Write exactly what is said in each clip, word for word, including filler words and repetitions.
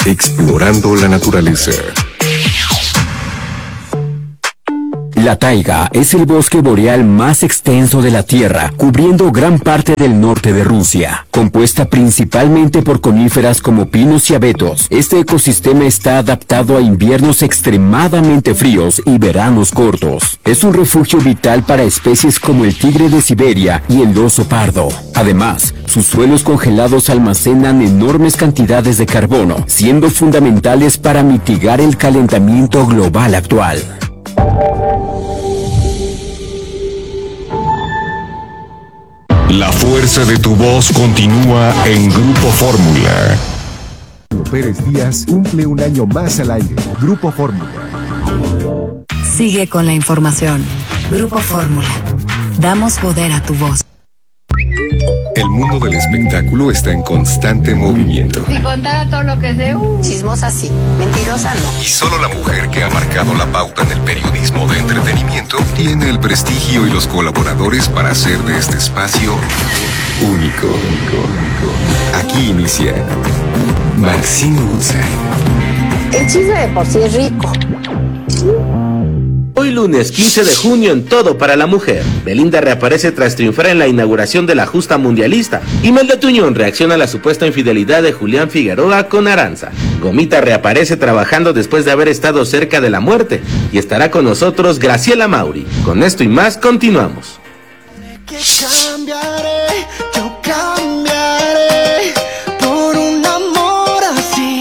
explorando la naturaleza. La taiga es el bosque boreal más extenso de la Tierra, cubriendo gran parte del norte de Rusia. Compuesta principalmente por coníferas como pinos y abetos, este ecosistema está adaptado a inviernos extremadamente fríos y veranos cortos. Es un refugio vital para especies como el tigre de Siberia y el oso pardo. Además, sus suelos congelados almacenan enormes cantidades de carbono, siendo fundamentales para mitigar el calentamiento global actual. La fuerza de tu voz continúa en Grupo Fórmula. Pérez Díaz cumple un año más al aire. Grupo Fórmula. Sigue con la información. Grupo Fórmula. Damos poder a tu voz. El mundo del espectáculo está en constante movimiento. Si contara todo lo que sé, uh. chismosa sí, mentirosa no. Y solo la mujer que ha marcado la pauta en el periodismo de entretenimiento tiene el prestigio y los colaboradores para hacer de este espacio único. Aquí inicia Maxine Woodside. El chisme de por sí es rico. Hoy lunes quince de junio en Todo para la Mujer, Belinda reaparece tras triunfar en la inauguración de la justa mundialista. Imelda Tuñón reacciona a la supuesta infidelidad de Julián Figueroa con Aranza. Gomita reaparece trabajando después de haber estado cerca de la muerte. Y estará con nosotros Graciela Mauri. Con esto y más continuamos. Que cambiaré, yo cambiaré por un amor así.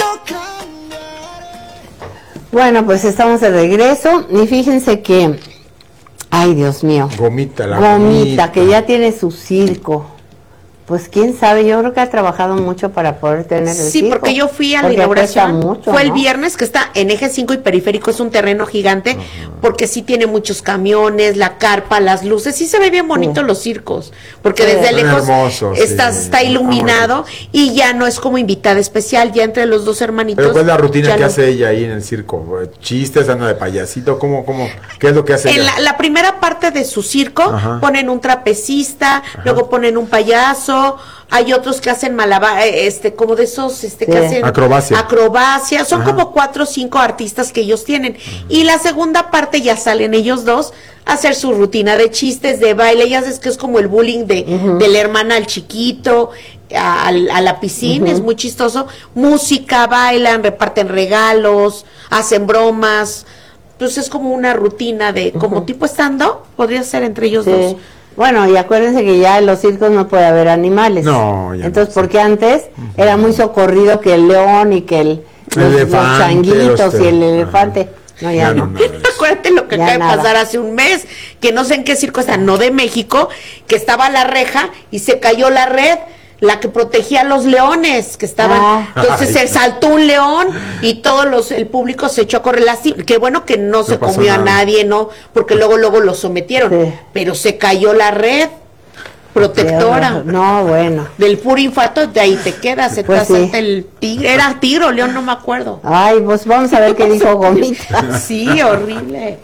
Bueno, pues estamos de regreso y fíjense que, ay Dios mío, Gomita, la Gomita, Gomita, que ya tiene su circo. Pues quién sabe, yo creo que ha trabajado mucho para poder tener el Sí, circo. porque yo fui a la porque inauguración, mucho, fue el ¿no? viernes, que está en Eje cinco y Periférico, es un terreno gigante, uh-huh. porque sí tiene muchos camiones, la carpa, las luces, sí se ve bien bonito sí. los circos, porque sí. desde lejos hermoso, está, sí. está iluminado y ya no es como invitada especial, ya entre los dos hermanitos. Pero ¿cuál es la rutina que no... hace ella ahí en el circo? ¿Chistes, anda de payasito? ¿Cómo, cómo? ¿Qué es lo que hace en ella? La, la primera parte de su circo, ajá. ponen un trapecista, ajá. luego ponen un payaso. Hay otros que hacen malabar, este, como de esos, este, sí. que hacen acrobacia. acrobacia, son Ajá. como cuatro o cinco artistas que ellos tienen. Uh-huh. Y la segunda parte ya salen ellos dos a hacer su rutina de chistes, de baile, ya sabes que es como el bullying de, uh-huh. de la hermana al chiquito, a, a la piscina, uh-huh. es muy chistoso. Música, bailan, reparten regalos, hacen bromas. Entonces es como una rutina de, como uh-huh. tipo stand-up, podría ser entre ellos sí. dos. Bueno, y acuérdense que ya en los circos no puede haber animales. No, ya Entonces, no, porque antes uh-huh. era muy socorrido que el león y que el, el los, elefante, los changuitos usted. y el elefante. No, ya, ya no. no. Acuérdate lo que ya acaba nada. de pasar hace un mes, que no sé en qué circo está, no de México, que estaba la reja y se cayó la red, la que protegía a los leones que estaban, ah. entonces Ay, se saltó un león y todos los, el público se echó a correr, así, qué bueno que no, no se comió nada. a nadie, no, porque luego luego lo sometieron, sí. pero se cayó la red protectora, no, bueno, del puro infarto, de ahí te quedas, se pues te sí. el tigre, era tigre o león, no me acuerdo. Ay, pues vamos a ver qué dijo Gomita. Sí, horrible.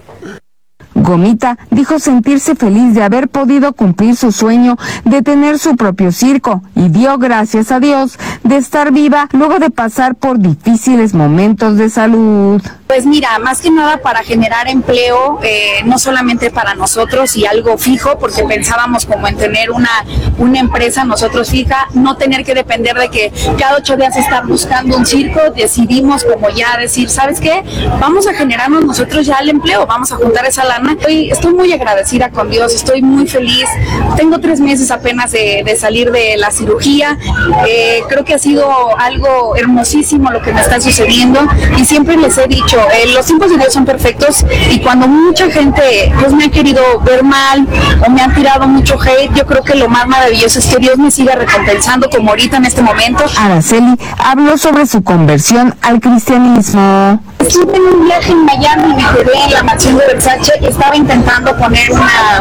Gomita dijo sentirse feliz de haber podido cumplir su sueño de tener su propio circo y dio gracias a Dios de estar viva luego de pasar por difíciles momentos de salud. Pues mira, más que nada para generar empleo, eh, no solamente para nosotros y algo fijo, porque pensábamos como en tener una, una empresa nosotros fija, no tener que depender de que cada ocho días estar buscando un circo, decidimos como ya decir, ¿sabes qué? Vamos a generarnos nosotros ya el empleo, vamos a juntar esa lana. Estoy, estoy muy agradecida con Dios, estoy muy feliz, tengo tres meses apenas de, de salir de la cirugía, eh, creo que ha sido algo hermosísimo lo que me está sucediendo y siempre les he dicho, Eh, los tiempos de Dios son perfectos y cuando mucha gente pues me ha querido ver mal o me han tirado mucho hate, yo creo que lo más maravilloso es que Dios me siga recompensando como ahorita en este momento. Araceli habló sobre su conversión al cristianismo. Estuve en un viaje en Miami, me quedé en la mansión de Versace, estaba estaba intentando poner una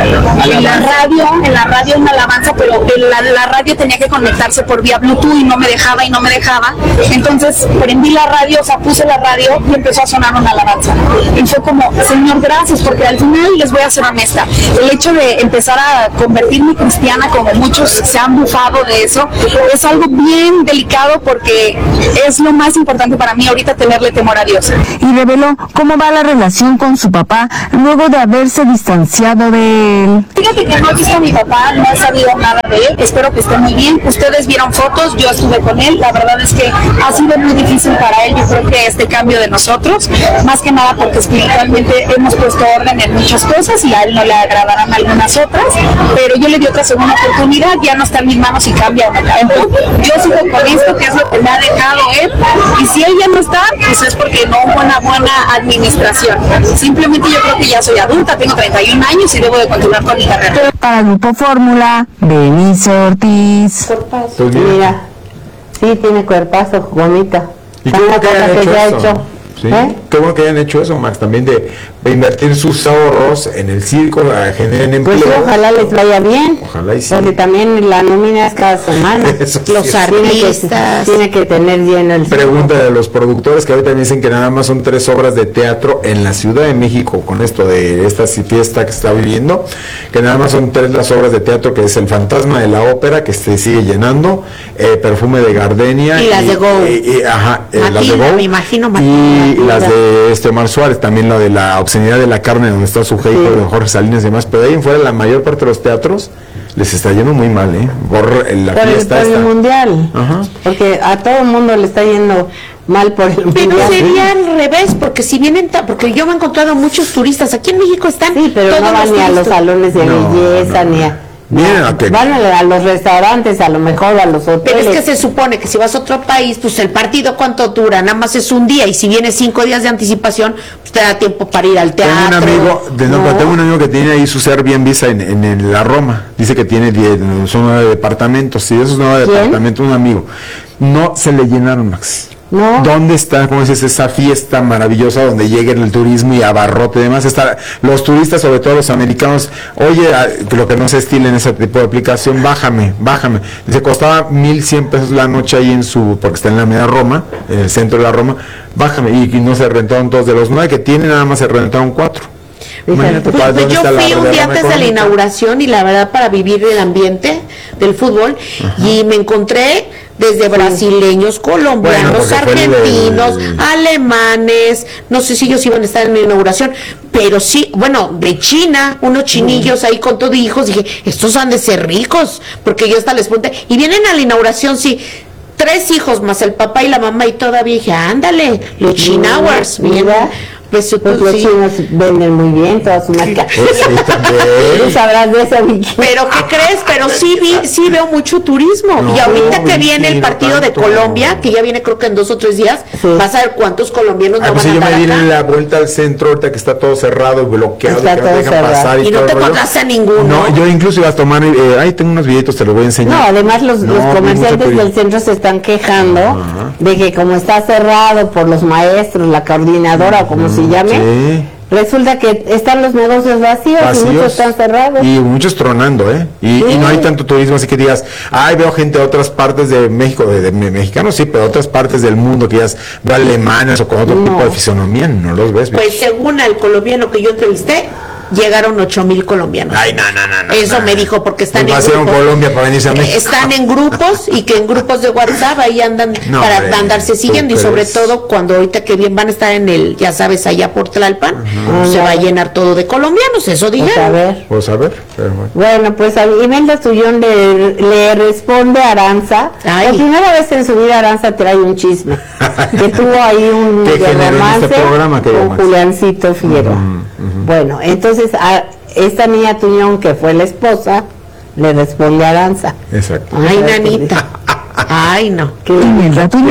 en la radio, en la radio una alabanza, pero la, la radio tenía que conectarse por vía Bluetooth y no me dejaba y no me dejaba. Entonces prendí la radio, o sea, puse la radio y empezó a sonar una alabanza. Y fue como, Señor, gracias, porque al final les voy a ser honesta, el hecho de empezar a convertirme cristiana, como muchos se han bufado de eso, es algo bien delicado porque es lo más importante para mí ahorita, tenerle temor a Dios. Y reveló cómo va la relación con su papá luego de haberse distanciado de él. Fíjate que no he visto a mi papá, no he sabido nada de él, espero que esté muy bien. Ustedes vieron fotos, yo estuve con él, la verdad es que ha sido muy difícil para él, yo creo que este cambio de nosotros, más que nada porque espiritualmente hemos puesto orden en muchas cosas y a él no le agradarán algunas otras, pero yo le di otra segunda oportunidad, ya no está en mis manos si cambia o no cambia. Yo sigo con esto, que es lo que me ha dejado él, y si él ya no está, pues es porque no hubo una buena administración. Simplemente yo creo que ya soy adulta, tengo treinta y un años y debo de continuar con mi carrera. Para Grupo Fórmula, Benice Ortiz. Cuerpazo. Mira, sí tiene cuerpazo, Gomita. ¿Y qué bueno que hayan hecho que eso? Hecho. Sí, ¿Eh? qué bueno que hayan hecho eso, Max, también de, de invertir sus ahorros en el circo, a generen empleo. Pues sí, ojalá les vaya bien. Ojalá y sí. Porque también la nómina es cada semana. Eso Los sí, artistas. Tiene que tener bien el circo. Pregunta de los productores que ahorita me dicen que nada más son tres obras de teatro en la Ciudad de México con esto de esta fiesta que se está viviendo, que nada más son tres las obras de teatro, que es El Fantasma de la Ópera, que se sigue llenando, eh, Perfume de Gardenia y, y las de Go. Y, y, ajá, eh, Matilda, las de Go. Me imagino, Matilda. Y las de este Omar Suárez, también la de la obscenidad de la carne, donde está su jefe, sí, de Jorge Salinas y demás, pero de ahí en fuera la mayor parte de los teatros les está yendo muy mal, ¿eh? Por la por fiesta el, por el mundial. Ajá. Porque a todo el mundo le está yendo mal por el mundial. Pero sería al revés, porque si vienen, porque yo me he encontrado muchos turistas, aquí en México están, sí, pero todos no van ni a los salones de no, belleza, no, ni a... Miren, a que... Van a, a los restaurantes, a lo mejor a los hoteles. Pero es que se supone que si vas a otro país, pues el partido ¿cuánto dura? Nada más es un día, y si vienes cinco días de anticipación, pues te da tiempo para ir al teatro. Tengo un amigo, de, no, no. tengo un amigo que tiene ahí su Airbnb en, en, en la Roma. Dice que tiene diez, son nueve departamentos. Y esos nueve ¿Quién? departamentos, un amigo. No se le llenaron, Max. No. ¿Dónde está, como dices, esa fiesta maravillosa donde lleguen el turismo y abarrote y demás? Está, los turistas, sobre todo los americanos, oye, a, lo que no se estila en ese tipo de aplicación, bájame, bájame. Dice, costaba mil cien pesos la noche ahí en su, porque está en la media Roma, en el centro de la Roma, bájame, y, y no se rentaron todos, de los nueve que tiene, nada más se rentaron cuatro. Imagínate, pues, pues yo fui un día antes de la inauguración y la verdad para vivir el ambiente del fútbol, ajá, y me encontré desde brasileños, colombianos, bueno, argentinos, el... alemanes, no sé si ellos iban a estar en la inauguración, pero sí, bueno, de China, unos chinillos ahí con todo hijos, dije, estos han de ser ricos, porque yo hasta les pregunté, y vienen a la inauguración, sí, tres hijos más el papá y la mamá, y todavía dije, ándale, los Chinowers, mira. Pues, pues los sí. chinos venden muy bien todas sus marcas. Tú sabrás de eso, Vicky. Pero ¿qué crees? Pero sí vi, sí veo mucho turismo. No, y ahorita que viene el partido de Colombia, que ya viene creo que en dos o tres días, sí, vas a ver cuántos colombianos ah, no pues van si a yo me estar di la vuelta al centro ahorita que está todo cerrado y bloqueado, está y que no dejan cerrado. pasar y, y no todo te el rollo. pagaste a ninguno. No, yo incluso iba a tomar, eh, ahí tengo unos billetes, te los voy a enseñar. No, además los, no, los comerciantes del centro se están quejando, ajá, de que como está cerrado por los maestros, la coordinadora, o como mm, se llame, sí, resulta que están los negocios vacíos, vacíos y muchos están cerrados. Y muchos tronando, ¿eh? Y, sí, y no hay tanto turismo, así que digas, ay, veo gente de otras partes de México, de, de, de mexicanos, sí, pero de otras partes del mundo, que ya veo alemanes o con otro no. tipo de fisonomía, no los ves. Pues ¿ves? Según el colombiano que yo entrevisté, llegaron ocho mil colombianos. Ay, no, no, no, no. Eso no. me dijo porque están en grupos. Colombia para venirse a México. Están en grupos y que en grupos de WhatsApp ahí andan no, para hombre, andarse siguiendo y sobre todo cuando ahorita que bien van a estar en el, ya sabes, allá por Tlalpan, uh-huh, se va a llenar todo de colombianos, eso dijeron. Pues a ver. Pues a ver. Pero bueno. bueno, pues a Imelda Tullón le, le responde a Aranza. Ay. Por primera vez en su vida Aranza trae un chisme. Que tuvo ahí un romance este programa, con Juliancito Figueroa. Uh-huh, uh-huh. Bueno, entonces a esta niña Tuñón, que fue la esposa, le responde a Aranza. Exacto. Ay, nanita. Ay, no. Imelda Tuñón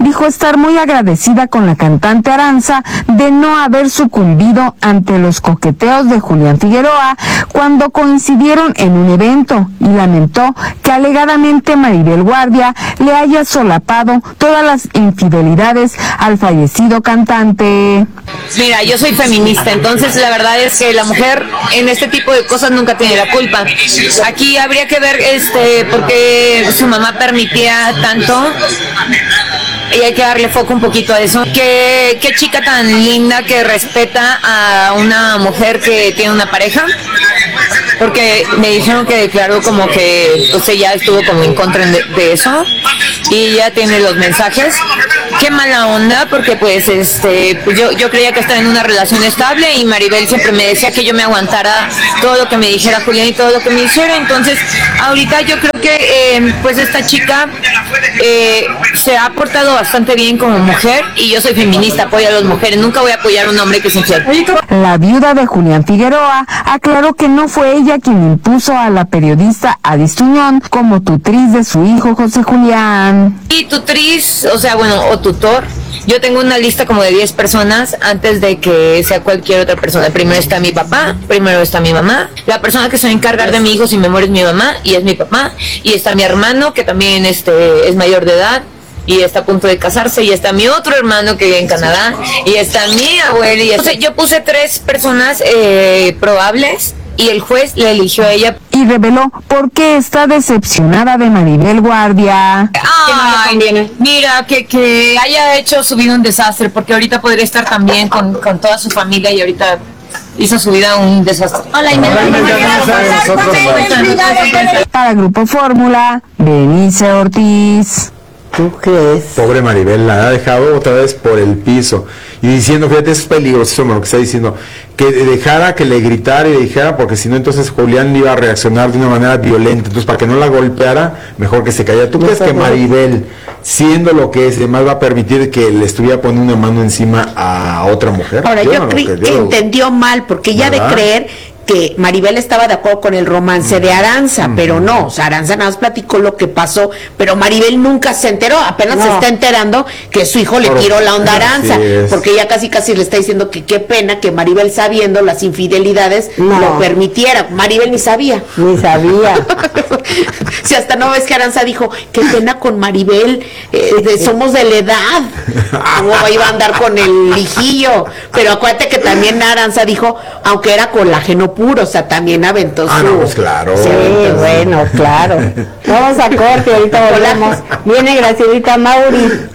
dijo estar muy agradecida con la cantante Aranza de no haber sucumbido ante los coqueteos de Julián Figueroa cuando coincidieron en un evento y lamentó que alegadamente Maribel Guardia le haya solapado todas las infidelidades al fallecido cantante. Mira, yo soy feminista, entonces la verdad es que la mujer en este tipo de cosas nunca tiene la culpa. Aquí habría que ver este por qué su mamá permitía tanto y hay que darle foco un poquito a eso. Qué, qué chica tan linda que respeta a una mujer que tiene una pareja, porque me dijeron que declaró como que usted ya estuvo como en contra de, de eso y ya tiene los mensajes. Qué mala onda, porque pues este pues yo, yo creía que estaba en una relación estable y Maribel siempre me decía que yo me aguantara todo lo que me dijera Julián y todo lo que me hiciera. Entonces ahorita yo creo que eh, pues esta chica eh, se ha portado bastante bien como mujer y yo soy feminista, apoyo a las mujeres, nunca voy a apoyar a un hombre que es infiel. La viuda de Julián Figueroa aclaró que no fue ella quien impuso a la periodista Adis Tuñón como tutriz de su hijo José Julián. Y tutriz, o sea, bueno, o tutor, yo tengo una lista como de diez personas antes de que sea cualquier otra persona. Primero está mi papá, primero está mi mamá, la persona que se va a encargar de mi hijo sin memoria es mi mamá y es mi papá, y está mi hermano que también este es mayor de edad y está a punto de casarse, y está mi otro hermano que vive en Canadá, y está mi abuela, y está... yo puse tres personas eh, probables y el juez le eligió a ella. Y reveló por qué está decepcionada de Maribel Guardia. Ay, mira, que, que haya hecho su vida un desastre, porque ahorita podría estar también con, con toda su familia y ahorita hizo su vida un desastre. Hola, Inés. Para Grupo Fórmula, Benice Ortiz. ¿Tú crees? Pobre Maribel, la ha dejado otra vez por el piso. Y diciendo, fíjate, es peligrosísimo lo que está diciendo, que dejara que le gritara y le dijera, porque si no, entonces Julián iba a reaccionar de una manera violenta. Entonces, para que no la golpeara, mejor que se callara. ¿Tú no crees que Maribel, siendo lo que es, además va a permitir que le estuviera poniendo una mano encima a otra mujer? Ahora, yo, yo no creo que yo... entendió mal, porque ella de creer que Maribel estaba de acuerdo con el romance de Aranza, mm. pero no, o sea, Aranza nada más platicó lo que pasó, pero Maribel nunca se enteró, apenas no. se está enterando que su hijo le tiró la onda a Aranza, porque ella casi casi le está diciendo que qué pena que Maribel, sabiendo las infidelidades, no. lo permitiera. Maribel ni sabía. Ni sabía. Si hasta no ves que Aranza dijo, qué pena con Maribel, eh, de, somos de la edad, cómo iba a andar con el hijillo, pero acuérdate que también Aranza dijo, aunque era colágeno puro, o sea, también aventó ah, su... no, pues claro. Sí, bueno, claro. Vamos a corte, ahorita volvemos. Viene Gracielita Mauri.